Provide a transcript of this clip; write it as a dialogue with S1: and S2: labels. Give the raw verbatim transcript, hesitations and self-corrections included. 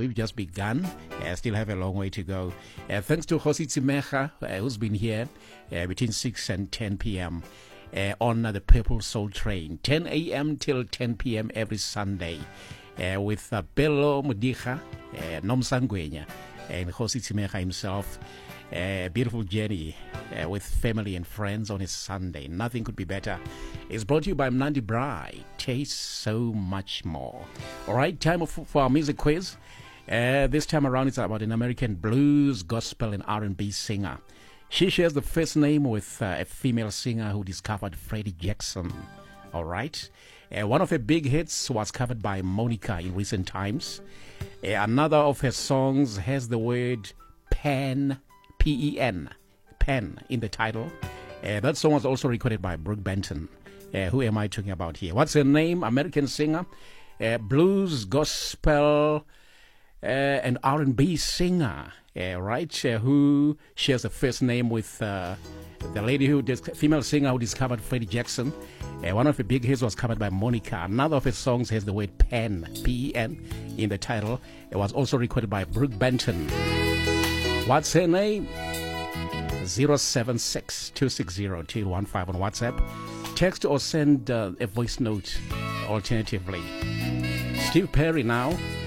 S1: we've just begun. Uh, still have a long way to go. Uh, thanks to Josi Tsimecha, uh, who's been here uh, between six and ten p.m. Uh, on uh, the Purple Soul Train, ten a.m. till ten p.m. every Sunday, uh, with uh, Bello Mudicha, uh, Nomsangwenya, and Josi Tsimecha himself. A uh, beautiful journey uh, with family and friends on a Sunday. Nothing could be better. It's brought to you by Mnandi Braai. Taste so much more. All right, time for, for our music quiz. Uh, this time around, it's about an American blues, gospel, and R and B singer. She shares the first name with uh, a female singer who discovered Freddie Jackson. All right. Uh, one of her big hits was covered by Monica in recent times. Uh, another of her songs has the word pen. P E N, pen in the title. Uh, that song was also recorded by Brooke Benton. Uh, who am I talking about here? What's her name? American singer, uh, blues, gospel, uh, and R and B singer, uh, right? Uh, who shares the first name with uh, the lady who, dis- female singer who discovered Freddie Jackson. Uh, one of the big hits was covered by Monica. Another of his songs has the word pen, P E N, in the title. It was also recorded by Brooke Benton. What's her name? zero seven six, two six zero, two one five on WhatsApp. Text or send uh, a voice note alternatively. Steve Perry now.